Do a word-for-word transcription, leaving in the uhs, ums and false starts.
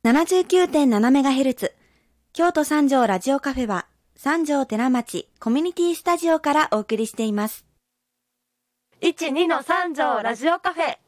ななじゅうきゅうてんななメガヘルツ 京都三条ラジオカフェは三条寺町コミュニティスタジオからお送りしています。 いちにの三条ラジオカフェ。